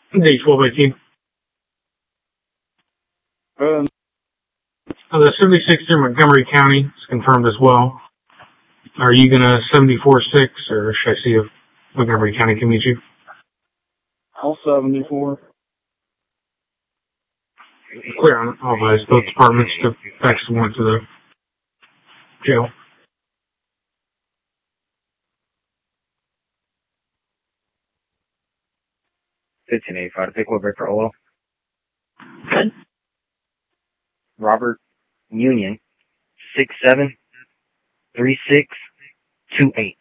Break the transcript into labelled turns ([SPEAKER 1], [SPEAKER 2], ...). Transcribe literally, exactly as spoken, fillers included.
[SPEAKER 1] Day twelve eighteen.
[SPEAKER 2] Um,
[SPEAKER 1] Uh, the seventy-six in Montgomery County is confirmed as well. Are you gonna seventy-four six, or should I see if Montgomery County can meet you?
[SPEAKER 2] all seventy-four.
[SPEAKER 1] Clear on all those, both departments to fax one to the jail.
[SPEAKER 3] fifteen eighty-five, take over for oil.
[SPEAKER 1] Good.
[SPEAKER 3] Robert Union, six seven three six two eight.